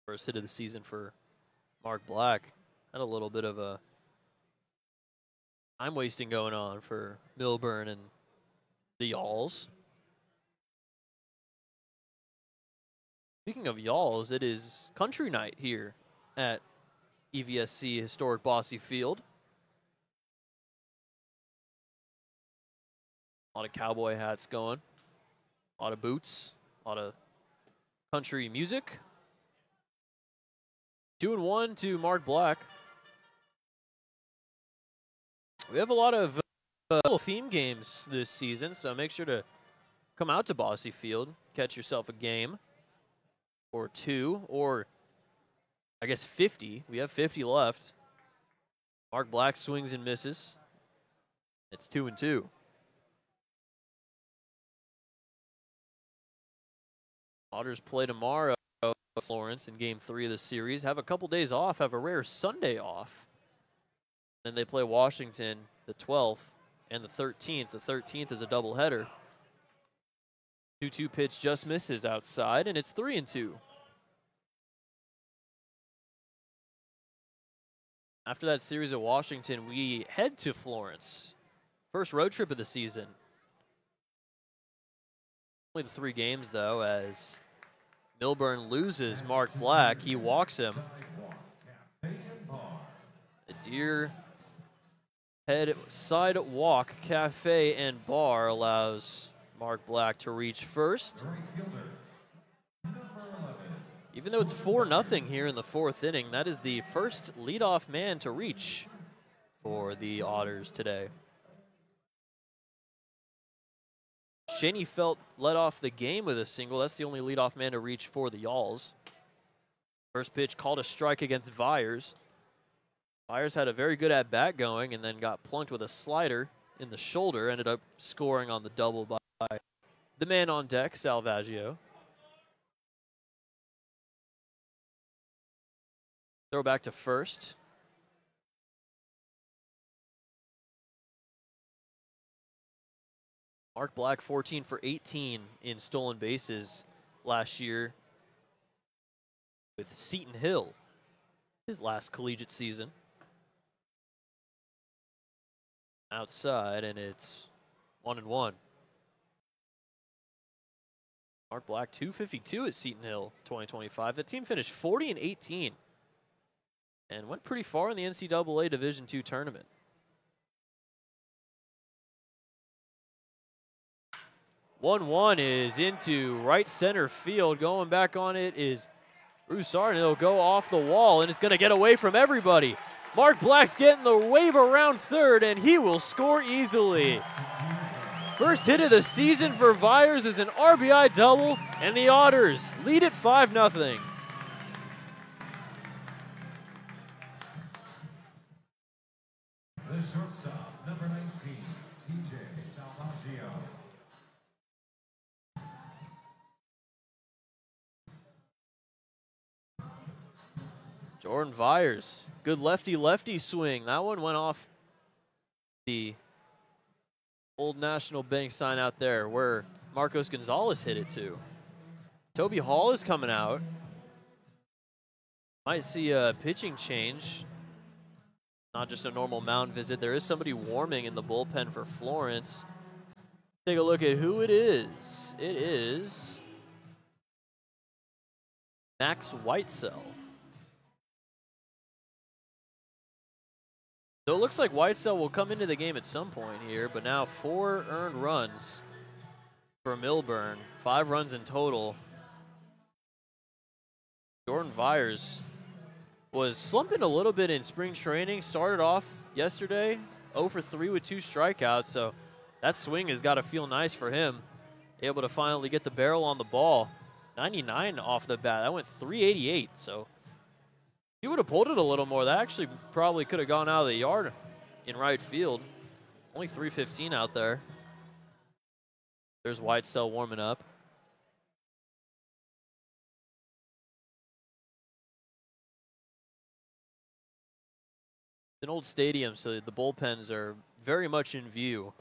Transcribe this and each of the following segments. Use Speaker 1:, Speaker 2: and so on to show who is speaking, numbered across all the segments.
Speaker 1: First hit of the season for Mark Black. Had a little bit of a time wasting going on for Millburn and the Yalls. Speaking of Yalls, it is country night here at EVSC Historic Bosse Field. A lot of cowboy hats going, a lot of boots, a lot of country music. 2-1 to Mark Black. We have a lot of theme games this season, so make sure to come out to Bosse Field, catch yourself a game or two, or I guess 50. We have 50 left. Mark Black swings and misses. It's 2-2. Otters play tomorrow, Florence, in Game 3 of the series. Have a couple days off, have a rare Sunday off. Then they play Washington the 12th and the 13th. The 13th is a doubleheader. 2-2 pitch just misses outside, and it's 3-2. After that series at Washington, we head to Florence. First road trip of the season. Only the 3 games, though, as Millburn loses Mark Black. He walks him. The Deer Head Sidewalk Cafe and Bar allows Mark Black to reach first. Even though it's 4-0 here in the 4th inning, that is the first leadoff man to reach for the Otters today. Shaney Felt led off the game with a single. That's the only leadoff man to reach for the Yalls. First pitch called a strike against Viers. Viers had a very good at-bat going and then got plunked with a slider in the shoulder. Ended up scoring on the double by the man on deck, Salvaggio. Throw back to first. Mark Black 14 for 18 in stolen bases last year with Seton Hill, his last collegiate season. Outside, and it's 1-1. Mark Black 252 at Seton Hill 2025. The team finished 40-18 and went pretty far in the NCAA Division II tournament. 1-1 is into right center field. Going back on it is Broussard, and it'll go off the wall, and it's going to get away from everybody. Mark Black's getting the wave around third, and he will score easily. First hit of the season for Viers is an RBI double, and the Otters lead it 5-0.
Speaker 2: The shortstop, number 19, TJ Salvaggio.
Speaker 1: Jordan Viers, good lefty-lefty swing. That one went off the Old National Bank sign out there where Marcos Gonzalez hit it to. Toby Hall is coming out. Might see a pitching change. Not just a normal mound visit. There is somebody warming in the bullpen for Florence. Take a look at who it is. It is Max Whitesell. So it looks like Whitesell will come into the game at some point here, but now 4 earned runs for Millburn, 5 runs in total. Jordan Viers was slumping a little bit in spring training, started off yesterday 0 for 3 with 2 strikeouts, so that swing has got to feel nice for him. Able to finally get the barrel on the ball. 99 off the bat. That went 388, so he would have pulled it a little more. That actually probably could have gone out of the yard in right field. Only 315 out there. There's Whitesell warming up. It's an old stadium, so the bullpens are very much in view.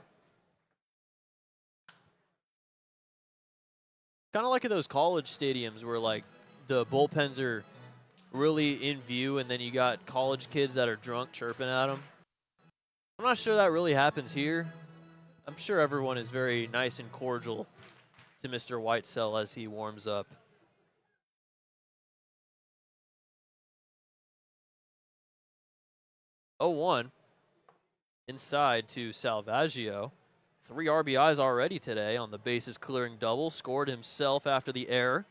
Speaker 1: Kind of like at those college stadiums where like the bullpens are really in view, and then you got college kids that are drunk chirping at them. I'm not sure that really happens here. I'm sure everyone is very nice and cordial to Mr. Whitesell as he warms up. Oh, 1 inside to Salvaggio. 3 RBIs already today on the bases clearing double. Scored himself after the error.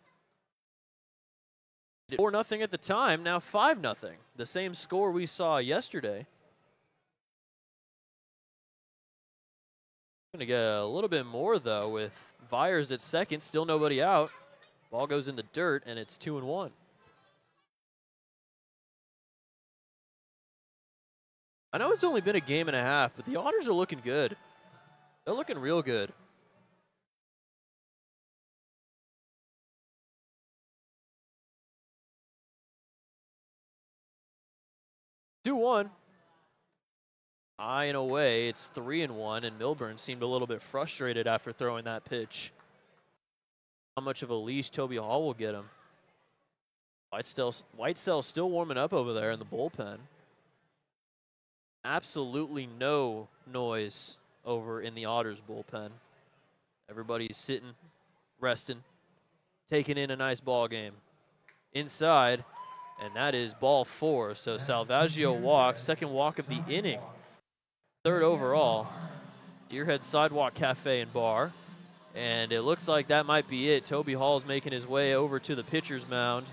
Speaker 1: 4-0 at the time, now 5-0. The same score we saw yesterday. Going to get a little bit more, though, with Viers at second. Still nobody out. Ball goes in the dirt, and it's 2-1. I know it's only been a game and a half, but the Otters are looking good. They're looking real good. Two-one. High and away, it's 3-1, and Milburn seemed a little bit frustrated after throwing that pitch. How much of a leash Toby Hall will get him. Whitesell still warming up over there in the bullpen. Absolutely no noise over in the Otters bullpen. Everybody's sitting, resting, taking in a nice ball game. Inside, and that is ball 4. So Salvaggio walks, second walk of the inning. 3rd overall, Deerhead Sidewalk Cafe and Bar. And it looks like that might be it. Toby Hall's making his way over to the pitcher's mound.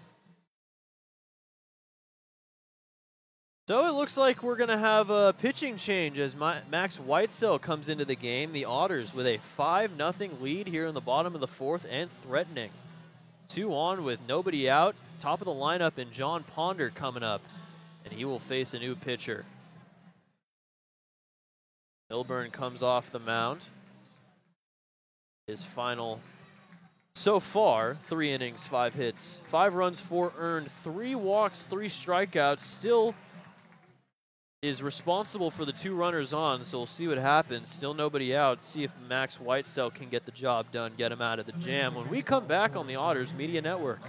Speaker 1: So it looks like we're going to have a pitching change as Max Whitesell comes into the game. The Otters with a 5-0 lead here in the bottom of the 4th and threatening. 2 on with nobody out. Top of the lineup and John Ponder coming up. And he will face a new pitcher. Milburn comes off the mound. His final, so far, 3 innings, 5 hits, 5 runs, 4 earned, 3 walks, 3 strikeouts. Still is responsible for the 2 runners on, so we'll see what happens. Still nobody out. See if Max Whitesell can get the job done, get him out of the jam. When we come back on the Otters Media Network.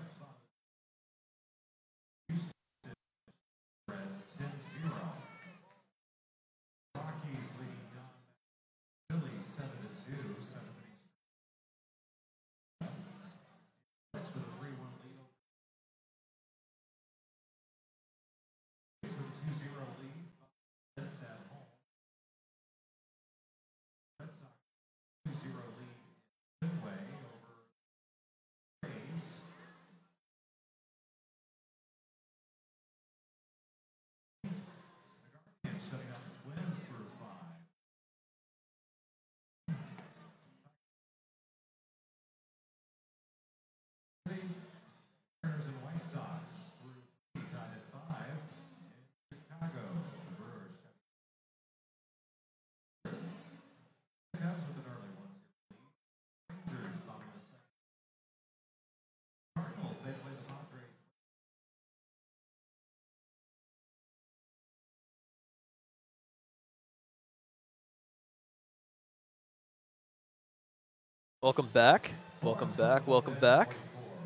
Speaker 1: Welcome back. Welcome back. Welcome back.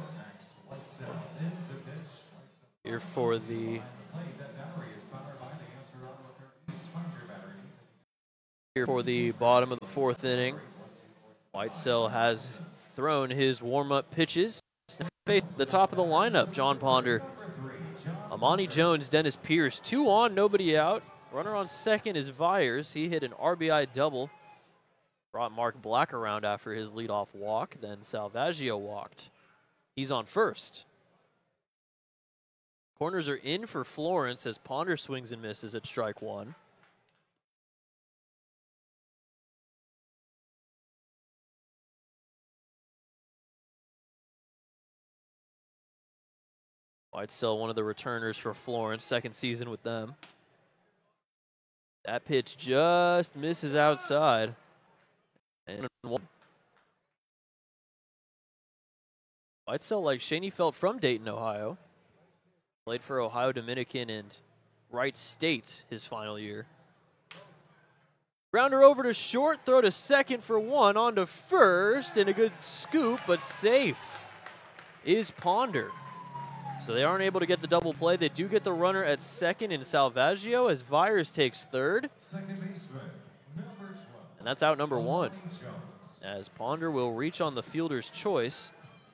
Speaker 1: Here for the bottom of the 4th inning. Whitesell has thrown his warm-up pitches. Face the top of the lineup, John Ponder. Amani Jones, Dennis Pierce, 2 on, nobody out. Runner on second is Viers. He hit an RBI double. Brought Mark Black around after his leadoff walk. Then Salvaggio walked. He's on first. Corners are in for Florence as Ponder swings and misses at strike 1. Whitesell, one of the returners for Florence, 2nd season with them. That pitch just misses outside. And Whitesell, like Shaney Felt from Dayton, Ohio. Played for Ohio Dominican and Wright State his final year. Grounder over to short, throw to second for 1, on to first, and a good scoop, but safe is Ponder. So they aren't able to get the double play. They do get the runner at second in Salvaggio as Viers takes third.
Speaker 2: Second baseman, number 12.
Speaker 1: And that's out number 1.
Speaker 2: Jones.
Speaker 1: As Ponder will reach on the fielder's choice.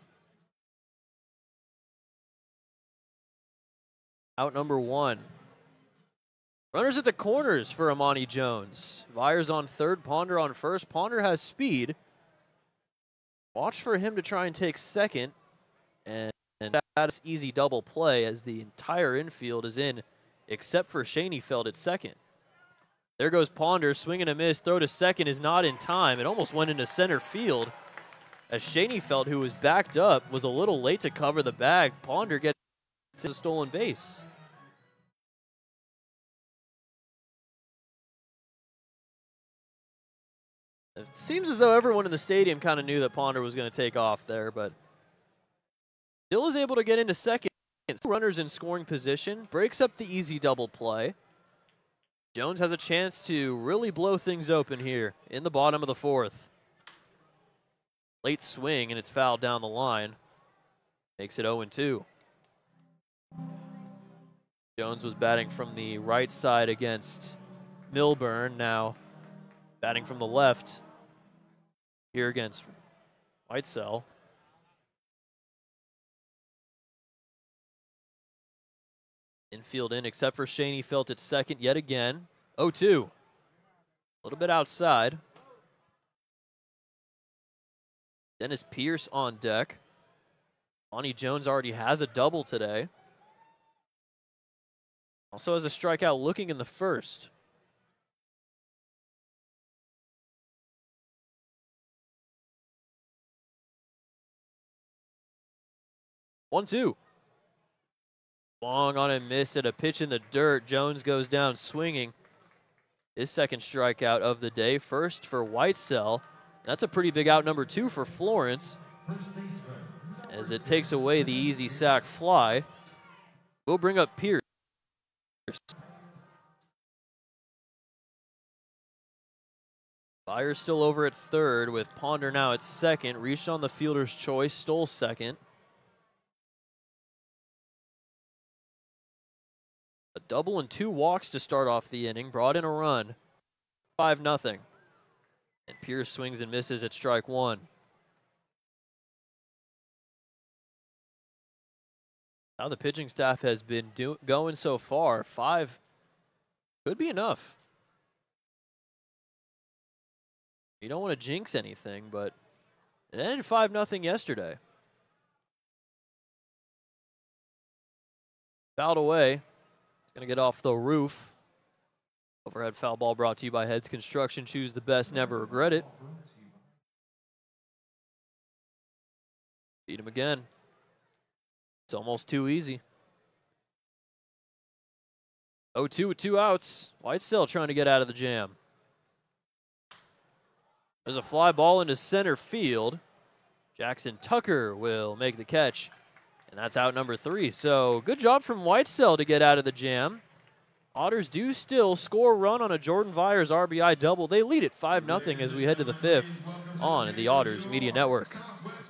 Speaker 1: Out number 1. Runners at the corners for Amani Jones. Viers on third, Ponder on first. Ponder has speed. Watch for him to try and take second. And that's easy double play as the entire infield is in except for Schoenfeld at second. There goes Ponder, swing and a miss. Throw to second is not in time. It almost went into center field as Schoenfeld, who was backed up, was a little late to cover the bag. Ponder gets a stolen base. It seems as though everyone in the stadium kind of knew that Ponder was going to take off there, but still is able to get into second. Runners in scoring position, breaks up the easy double play. Jones has a chance to really blow things open here in the bottom of the 4th. Late swing, and it's fouled down the line. Makes it 0-2. Jones was batting from the right side against Milburn. Now batting from the left here against Whitesell. Infield in, except for Schoenfeld at second yet again. 0-2. A little bit outside. Dennis Pierce on deck. Lonnie Jones already has a double today. Also has a strikeout looking in the first. One-two. Long on a miss at a pitch in the dirt. Jones goes down swinging. His second strikeout of the day. First for Whitesell. That's a pretty big out number 2 for Florence as it takes away the easy sac fly. We'll bring up Pierce. Viers still over at third with Ponder now at second. Reached on the fielder's choice, stole second. A double and 2 walks to start off the inning. Brought in a run. 5-0. And Pierce swings and misses at strike 1. How the pitching staff has been going so far. 5 could be enough. You don't want to jinx anything, but it ended 5-0 yesterday. Fouled away. It's going to get off the roof. Overhead foul ball brought to you by Heads Construction. Choose the best, never regret it. Beat him again. It's almost too easy. 0-2 with 2 outs. Whitesell trying to get out of the jam. There's a fly ball into center field. Jackson Tucker will make the catch. And that's out number 3. So good job from Whitesell to get out of the jam. Otters do still score a run on a Jordan Viers RBI double. They lead it 5-0 as we head to the 5th on the Otters Media Network.